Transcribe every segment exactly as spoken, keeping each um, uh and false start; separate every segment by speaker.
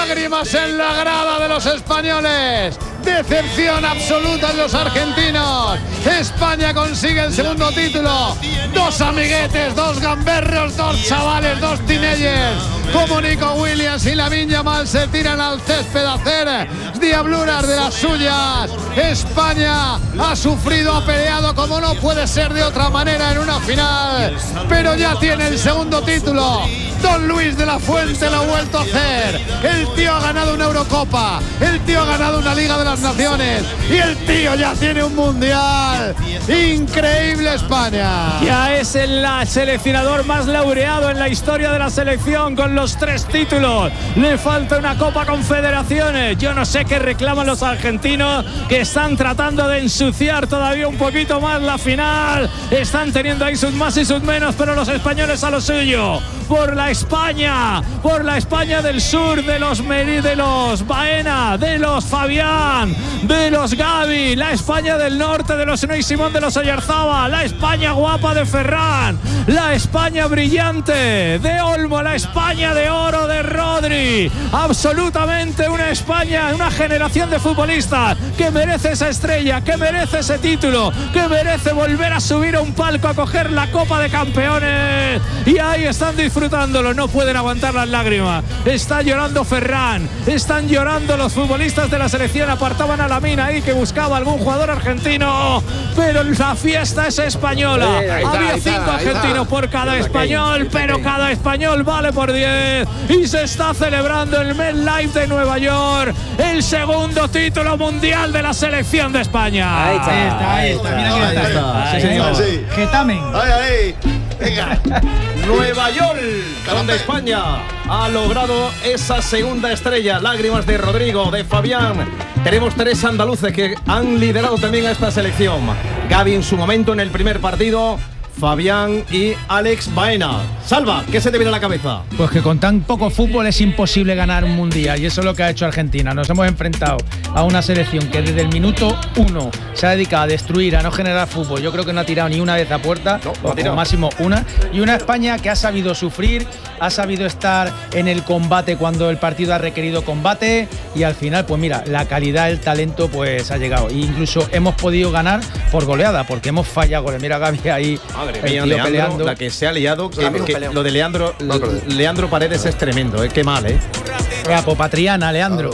Speaker 1: lágrimas en la grada de los españoles. Decepción absoluta en los argentinos. España consigue el segundo título. Dos amiguetes, dos gamberros, dos chavales, dos teenagers como Nico Williams y Lamine Yamal se tiran al césped a hacer diabluras de las suyas. España ha sufrido, ha peleado como no puede ser de otra manera en una final, pero ya tiene el segundo título. Don Luis de la Fuente lo ha vuelto a hacer. El tío ha ganado una Eurocopa, el tío ha ganado una Liga de las Naciones y el tío ya tiene un Mundial. Increíble España.
Speaker 2: Ya es el seleccionador más laureado en la historia de la selección con los tres títulos. Le falta una Copa Confederaciones. Yo no sé qué reclaman los argentinos, que están tratando de ensuciar todavía un poquito más la final. Están teniendo ahí sus más y sus menos, pero los españoles a lo suyo. Por la España, por la España del sur, de los Meri, de los Baena, de los Fabián, de los Gavi, la España del norte, de los Unai Simón, de los Oyarzaba, la España guapa de Ferran, la España brillante de Olmo, la España de oro de Rodri. Absolutamente una España, una generación de futbolistas que merece esa estrella, que merece ese título, que merece volver a subir a un palco a coger la Copa de Campeones. Y ahí están disfrutándolo, no pueden aguantar las lágrimas. Está llorando Ferran, están llorando los futbolistas de la selección. Apartaban a Lamine ahí, que buscaba algún jugador argentino, pero la fiesta es española.
Speaker 3: Eh, está,
Speaker 2: Había
Speaker 3: está,
Speaker 2: cinco argentinos
Speaker 3: está.
Speaker 2: por cada español,
Speaker 3: está,
Speaker 2: pero
Speaker 3: está.
Speaker 2: cada español vale por diez. Y se está celebrando el MetLife de Nueva York, el segundo título mundial de la selección de España.
Speaker 4: Ahí está, ahí está, ahí está. Mira quién está. está.
Speaker 2: Ahí
Speaker 4: Sí, señor.
Speaker 5: Sí.
Speaker 4: Getamen.
Speaker 5: Ahí, ahí. Venga.
Speaker 6: Nueva York, donde España ha logrado esa segunda estrella. Lágrimas de Rodrigo, de Fabián. Tenemos tres andaluces que han liderado también a esta selección. Gavi en su momento en el primer partido, Fabián y Alex Baena. Salva, ¿qué se te viene a la cabeza?
Speaker 4: Pues que con tan poco fútbol es imposible ganar un mundial, y eso es lo que ha hecho Argentina. Nos hemos enfrentado a una selección que desde el minuto uno se ha dedicado a destruir, a no generar fútbol. Yo creo que no ha tirado ni una vez a puerta,
Speaker 6: no,
Speaker 4: o como máximo una. Y una España que ha sabido sufrir, ha sabido estar en el combate cuando el partido ha requerido combate, y al final, pues mira, la calidad, el talento, pues ha llegado. E incluso hemos podido ganar por goleada, porque hemos fallado goles. Mira Gavi ahí,
Speaker 6: Madre
Speaker 4: el
Speaker 6: mía,
Speaker 4: tío
Speaker 6: Leandro,
Speaker 4: peleando.
Speaker 6: la que se ha liado. Que,
Speaker 5: Amigo,
Speaker 6: que lo de Leandro, Leandro Paredes es tremendo, ¿eh? Qué mal, ¿eh?
Speaker 4: Mira, Popatriana, Leandro.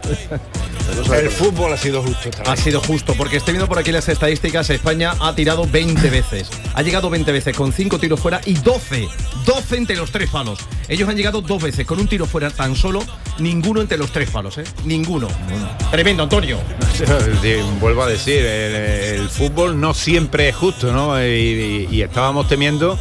Speaker 3: El fútbol ha sido justo esta
Speaker 6: Ha
Speaker 3: vez.
Speaker 6: sido justo, porque estoy viendo por aquí las estadísticas. España ha tirado veinte veces. Ha llegado veinte veces con cinco tiros fuera y doce. doce entre los tres palos. Ellos han llegado dos veces con un tiro fuera tan solo. Ninguno entre los tres palos, ¿eh? Ninguno. Tremendo, Antonio.
Speaker 7: Sí, vuelvo a decir, el, el fútbol no siempre es justo, ¿no? Y, y, y estábamos temiendo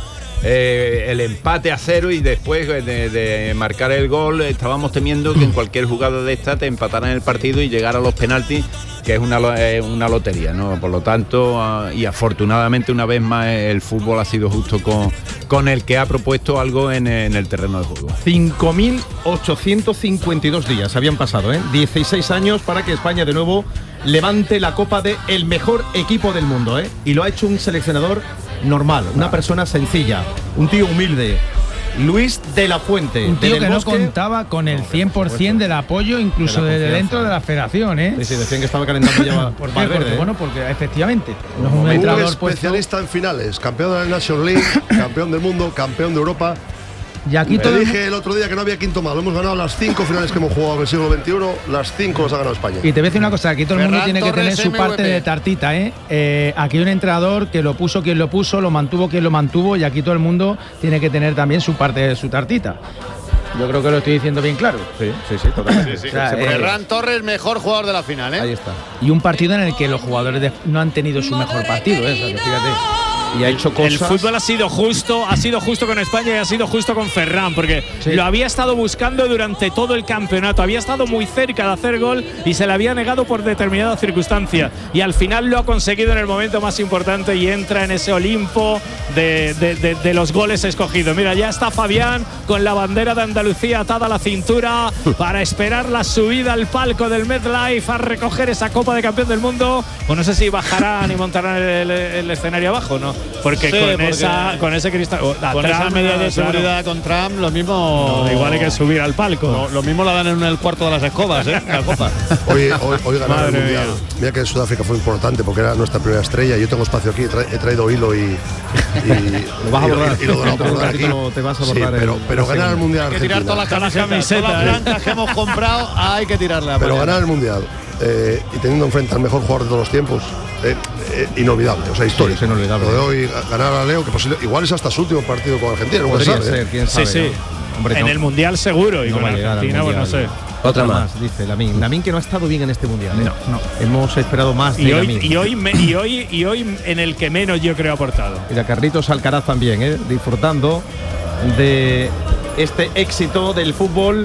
Speaker 7: eh, el empate a cero, y después de, de marcar el gol estábamos temiendo que en cualquier jugada de esta te empataran el partido y llegar a los penaltis, que es una, eh, una lotería, ¿no? Por lo tanto, uh, y afortunadamente una vez más el fútbol ha sido justo con, con el que ha propuesto algo en, en el terreno de juego.
Speaker 6: cinco mil ochocientos cincuenta y dos días habían pasado, ¿eh? dieciséis años para que España de nuevo levante la copa de el mejor equipo del mundo, ¿eh? Y lo ha hecho un seleccionador normal, una persona sencilla, un tío humilde, Luis de la Fuente.
Speaker 4: Un tío
Speaker 6: Del
Speaker 4: que no
Speaker 6: Bosque.
Speaker 4: contaba con el cien por ciento del apoyo, incluso
Speaker 6: De la
Speaker 4: desde
Speaker 6: confianza.
Speaker 4: dentro de la federación, ¿eh?
Speaker 6: Sí, sí, decían que estaba calentando ya
Speaker 4: ¿Por qué?
Speaker 6: Valverde,
Speaker 4: Porque,
Speaker 6: ¿eh?
Speaker 4: bueno, porque efectivamente no es un
Speaker 5: Un
Speaker 4: entrenador puesto.
Speaker 5: especialista en finales, campeón de la National League, campeón del mundo, campeón de Europa.
Speaker 4: Y aquí
Speaker 5: Te
Speaker 4: todo el
Speaker 5: dije el otro día que no había quinto malo. Hemos ganado las cinco finales que hemos jugado en el siglo veintiuno, las cinco las ha ganado España.
Speaker 4: Y te voy a decir una cosa, aquí todo el mundo
Speaker 1: Ferran
Speaker 4: tiene que tener
Speaker 1: Torres,
Speaker 4: su parte
Speaker 1: M V P.
Speaker 4: de tartita, ¿eh? ¿eh? Aquí hay un entrenador que lo puso quien lo puso, lo mantuvo quien lo mantuvo, y aquí todo el mundo tiene que tener también su parte de su tartita. Yo creo que lo estoy diciendo bien claro.
Speaker 6: Sí, sí, sí, totalmente.
Speaker 4: O sea, eh,
Speaker 1: Ferran Torres, mejor jugador de la final, ¿eh?
Speaker 6: Ahí está.
Speaker 4: y un partido en el que los jugadores de- no han tenido su mejor partido, ¿eh? O sea, que fíjate.
Speaker 6: Y ha hecho cosas.
Speaker 2: El fútbol ha sido justo, ha sido justo con España y ha sido justo con Ferran, porque
Speaker 4: Sí.
Speaker 2: lo había estado buscando durante todo el campeonato, había estado muy cerca de hacer gol y se le había negado por determinadas circunstancias, y al final lo ha conseguido en el momento más importante y entra en ese Olimpo de, de- de- de los goles escogidos. Mira, ya está Fabián con la bandera de Andalucía atada a la cintura para esperar la subida al palco del MetLife a recoger esa Copa de Campeón del Mundo. Pues no sé si bajarán y montarán el, el- el escenario abajo, ¿no? Porque,
Speaker 1: Sí,
Speaker 2: con,
Speaker 1: porque
Speaker 2: esa, con ese cristal. oh,
Speaker 1: Con
Speaker 2: Trump,
Speaker 1: esa medida de
Speaker 2: claro.
Speaker 1: seguridad con Trump, lo mismo.
Speaker 2: No, igual hay que subir al palco.
Speaker 1: Lo, lo mismo la dan en el cuarto de las escobas, ¿eh? La copa.
Speaker 5: Hoy, hoy, hoy ganar el
Speaker 2: Madre
Speaker 5: mundial.
Speaker 2: mía.
Speaker 5: Mira que Sudáfrica fue importante porque era nuestra primera estrella. Yo tengo espacio aquí, he, tra he traído hilo y. y
Speaker 6: Lo vas a
Speaker 5: y-
Speaker 6: borrar.
Speaker 5: y- y lo voy a
Speaker 6: Dentro de un
Speaker 5: borrar aquí.
Speaker 6: ratito te vas a
Speaker 5: Sí,
Speaker 6: borrar
Speaker 5: pero,
Speaker 6: el-
Speaker 5: pero
Speaker 6: la
Speaker 5: ganar el
Speaker 6: segunda.
Speaker 5: mundial.
Speaker 1: Hay que tirar
Speaker 5: Argentina.
Speaker 1: todas las
Speaker 2: Todas las
Speaker 1: camisetas, todas las
Speaker 2: camisetas,
Speaker 1: blancas que hemos comprado, hay que tirarlas.
Speaker 5: Pero
Speaker 1: mañana.
Speaker 5: ganar el mundial eh, y teniendo enfrente al mejor jugador de todos los tiempos, eh, eh, inolvidable, o sea, histórico.
Speaker 6: Sí, es inolvidable.
Speaker 5: Lo de hoy, ganar a Leo, que posible, igual es hasta su último partido con Argentina, nunca se
Speaker 6: Podría
Speaker 5: sabe.
Speaker 6: ser,
Speaker 5: ¿eh?
Speaker 6: quién
Speaker 2: Sí,
Speaker 6: sabe.
Speaker 2: sí.
Speaker 6: ¿no? Hombre,
Speaker 2: en
Speaker 6: no.
Speaker 2: el mundial seguro. Y
Speaker 6: No
Speaker 2: con
Speaker 6: va a llegar al
Speaker 2: Argentina, pues no
Speaker 6: mundial.
Speaker 2: sé.
Speaker 6: Otra más, dice Lamin. Lamin que no ha estado bien en este mundial. ¿eh?
Speaker 2: No, no.
Speaker 6: Hemos esperado más de
Speaker 2: Y hoy,
Speaker 6: Lamin.
Speaker 2: y, hoy, me- y, hoy, y hoy en el que menos yo creo ha aportado.
Speaker 6: Mira, Carlitos Alcaraz también, ¿eh? Disfrutando de este éxito del fútbol.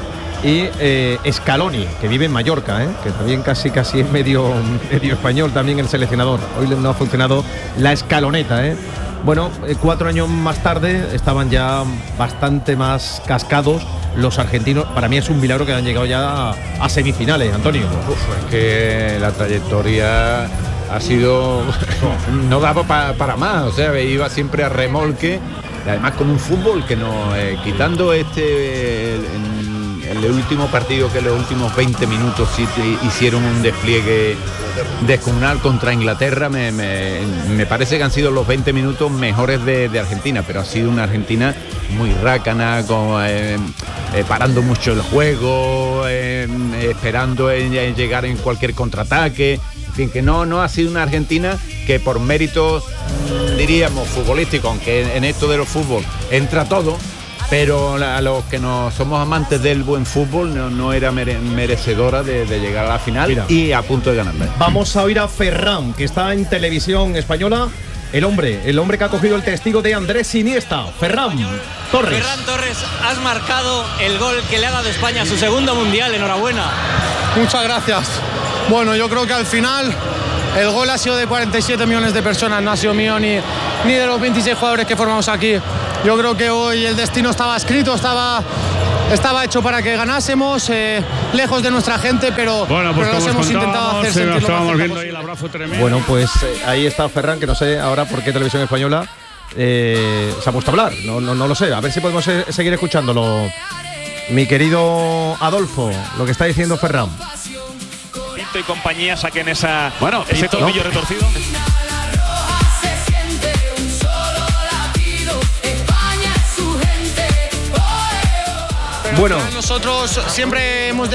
Speaker 6: Y eh, Scaloni, que vive en Mallorca, ¿eh? Que también casi casi es medio, medio español también el seleccionador. Hoy no ha funcionado la escaloneta, ¿eh? Bueno, eh, cuatro años más tarde estaban ya bastante más cascados los argentinos. Para mí es un milagro que han llegado ya a, a semifinales, Antonio.
Speaker 7: Uf, es que la trayectoria ha sido no daba pa- para más, o sea, iba siempre a remolque, y además con un fútbol que no, eh, quitando este el, en el último partido, que los últimos veinte minutos sí te- hicieron un despliegue descomunal contra Inglaterra, me, me- me parece que han sido los veinte minutos mejores de, de Argentina, pero ha sido una Argentina muy rácana, con, eh, eh, parando mucho el juego, eh, esperando en, en llegar en cualquier contraataque. En fin, que no, no ha sido una Argentina que por méritos, mm, diríamos, futbolísticos, aunque en esto de los fútbol entra todo, pero a los que no somos amantes del buen fútbol no, no era mere- merecedora de, de llegar a la final.
Speaker 6: Mira.
Speaker 7: Y a punto de ganarla.
Speaker 6: Vamos a oír a Ferran, que está en televisión española. El hombre, el hombre que ha cogido el testigo de Andrés Iniesta. Ferran Torres.
Speaker 8: Ferran Torres, has marcado el gol que le ha dado España a su segundo mundial. Enhorabuena.
Speaker 9: Muchas gracias. Bueno, yo creo que al final el gol ha sido de cuarenta y siete millones de personas, no ha sido mío ni, ni de los veintiséis jugadores que formamos aquí. Yo creo que hoy el destino estaba escrito, estaba, estaba hecho para que ganásemos, eh, lejos de nuestra gente, pero,
Speaker 2: Bueno, pues
Speaker 9: pero nos
Speaker 2: como
Speaker 9: hemos
Speaker 2: os
Speaker 9: intentado
Speaker 2: contábamos,
Speaker 9: hacer
Speaker 2: eh,
Speaker 9: sentir lo más
Speaker 2: estábamos
Speaker 9: cerca
Speaker 2: viendo ahí
Speaker 9: posible.
Speaker 2: el abrazo tremendo.
Speaker 6: Bueno, pues eh, ahí está Ferran, que no sé ahora por qué Televisión Española eh, se ha puesto a hablar. No, no, no lo sé. A ver si podemos eh, seguir escuchándolo. Mi querido Adolfo, lo que está diciendo Ferran.
Speaker 2: Pinto y compañía saquen esa, bueno, ese
Speaker 6: Pinto,
Speaker 2: tornillo
Speaker 6: ¿no?
Speaker 2: retorcido.
Speaker 9: Pero
Speaker 6: Bueno.
Speaker 9: al final nosotros siempre hemos... de-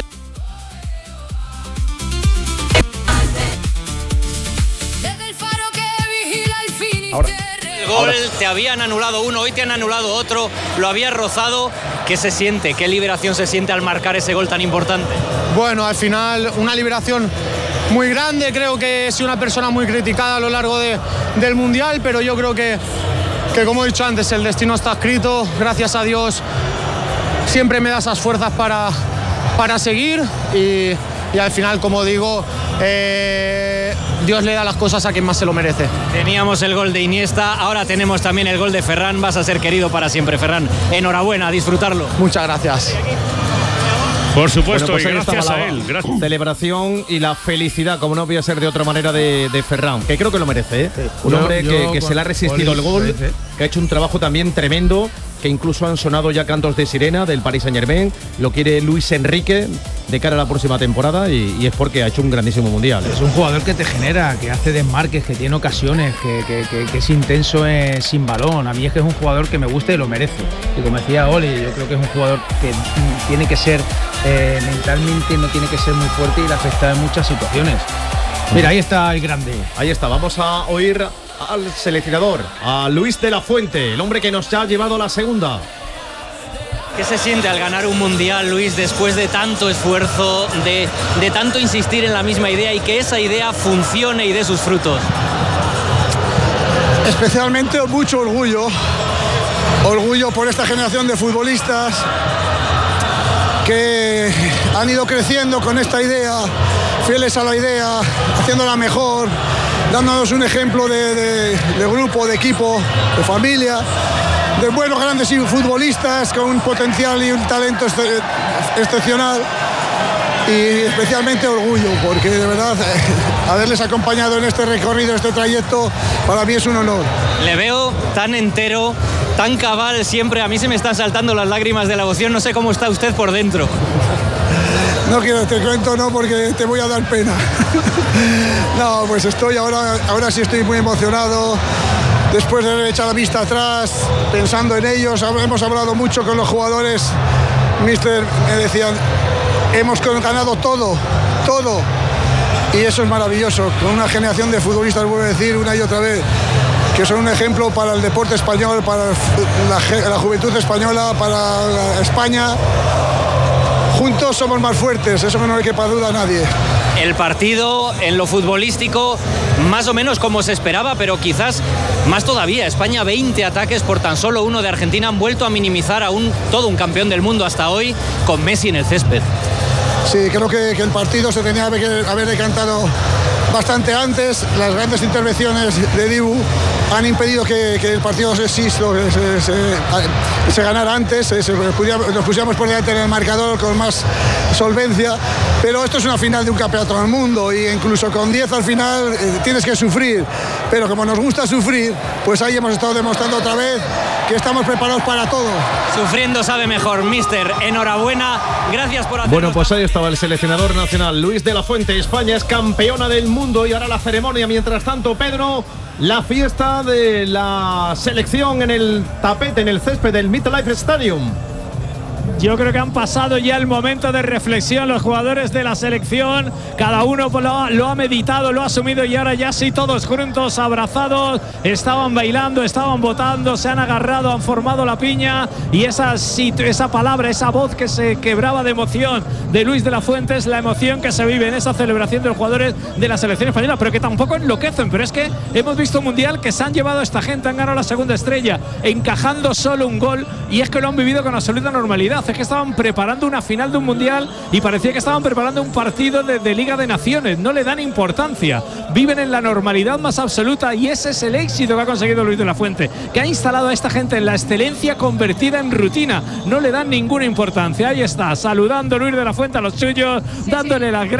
Speaker 6: Ahora.
Speaker 8: El gol, te habían anulado uno, hoy te han anulado otro, lo habías rozado. ¿Qué se siente? ¿Qué liberación se siente al marcar ese gol tan importante?
Speaker 9: Bueno, al final una liberación muy grande, creo que he sido una persona muy criticada a lo largo de- del Mundial, pero yo creo que, que, como he dicho antes, el destino está escrito, gracias a Dios siempre me da esas fuerzas para, para seguir y, y al final, como digo, eh, Dios le da las cosas a quien más se lo merece.
Speaker 8: Teníamos el gol de Iniesta, ahora tenemos también el gol de Ferran. Vas a ser querido para siempre, Ferran. Enhorabuena, a disfrutarlo.
Speaker 9: Muchas gracias.
Speaker 2: Por supuesto,
Speaker 6: Bueno, pues
Speaker 2: y
Speaker 6: ahí
Speaker 2: gracias
Speaker 6: estaba
Speaker 2: a
Speaker 6: la
Speaker 2: él. Gracias.
Speaker 6: Celebración y la felicidad, como no podía ser de otra manera, de, de Ferran, que creo que lo merece, ¿eh? Un
Speaker 4: Yo-
Speaker 6: hombre
Speaker 4: yo
Speaker 6: que, que
Speaker 4: con-
Speaker 6: se le ha resistido
Speaker 4: Oli,
Speaker 6: el gol,
Speaker 4: merece.
Speaker 6: que ha hecho un trabajo también tremendo, que incluso han sonado ya cantos de sirena del Paris Saint Germain. Lo quiere Luis Enrique de cara a la próxima temporada y, y es porque ha hecho un grandísimo mundial.
Speaker 4: Es un jugador que te genera, que hace desmarques, que tiene ocasiones, que, que- que- que es intenso eh, sin balón. A mí es que es un jugador que me gusta y lo merece. Y como decía Oli, yo creo que es un jugador que mm, tiene que ser eh, mentalmente, no tiene que ser muy fuerte y le afecta en muchas situaciones. Mira, ahí está el grande.
Speaker 6: Ahí está, vamos a oír al seleccionador, a Luis de la Fuente, el hombre que nos ha llevado a la segunda.
Speaker 8: ¿Qué se siente al ganar un mundial, Luis, después de tanto esfuerzo, de, de tanto insistir en la misma idea y que esa idea funcione y dé sus frutos?
Speaker 10: Especialmente mucho orgullo, orgullo por esta generación de futbolistas que han ido creciendo con esta idea, fieles a la idea, haciéndola mejor, dándonos un ejemplo de, de- de grupo, de equipo, de familia, de buenos grandes futbolistas con un potencial y un talento exce- excepcional. y especialmente orgullo, porque de verdad eh, haberles acompañado en este recorrido, este trayecto, para mí es un honor.
Speaker 8: Le veo tan entero, tan cabal siempre. A mí se me están saltando las lágrimas de la emoción. No sé cómo está usted por dentro.
Speaker 10: No quiero, te cuento no, porque te voy a dar pena. No, pues estoy ahora, ahora sí estoy muy emocionado. Después de haber echado la vista atrás, pensando en ellos, hemos hablado mucho con los jugadores. Mister, me decían, hemos ganado todo, todo. Y eso es maravilloso, con una generación de futbolistas, vuelvo a decir una y otra vez, que son un ejemplo para el deporte español, para la, la juventud española, para España. Juntos somos más fuertes, eso que no le quepa duda a nadie.
Speaker 8: El partido en lo futbolístico más o menos como se esperaba, pero quizás más todavía. España, veinte ataques por tan solo uno de Argentina, han vuelto a minimizar a un, todo un campeón del mundo hasta hoy, con Messi en el césped.
Speaker 10: Sí, creo que, que el partido se tenía que haber decantado bastante antes. Las grandes intervenciones de Dibu han impedido que, que el partido se, se, se, se, se ganara antes, se, se, nos pusiéramos por delante en el marcador con más solvencia, pero esto es una final de un campeonato del mundo y incluso con diez al final eh, tienes que sufrir, pero como nos gusta sufrir, pues ahí hemos estado demostrando otra vez que estamos preparados para todo.
Speaker 8: Sufriendo sabe mejor, mister. Enhorabuena, gracias por hacernos.
Speaker 6: Bueno, pues ahí estaba el seleccionador nacional, Luis de la Fuente. España es campeona del mundo y ahora la ceremonia. Mientras tanto, Pedro, la fiesta de la selección en el tapete, en el césped del MetLife Stadium.
Speaker 2: Yo creo que han pasado ya el momento de reflexión los jugadores de la selección. Cada uno lo ha, lo ha meditado, lo ha asumido y ahora ya sí todos juntos, abrazados. Estaban bailando, estaban votando, se han agarrado, han formado la piña. Y esa, esa palabra, esa voz que se quebraba de emoción de Luis de la Fuente es la emoción que se vive en esa celebración de los jugadores de la selección española. Pero que tampoco enloquecen. Pero es que hemos visto un mundial que se han llevado a esta gente, han ganado la segunda estrella, encajando solo un gol. Y es que lo han vivido con absoluta normalidad. Es que estaban preparando una final de un mundial y parecía que estaban preparando un partido de, de Liga de Naciones. No le dan importancia, viven en la normalidad más absoluta y ese es el éxito que ha conseguido Luis de la Fuente, que ha instalado a esta gente en la excelencia convertida en rutina. No le dan ninguna importancia. Ahí está, saludando Luis de la Fuente a los suyos, dándole las gracias.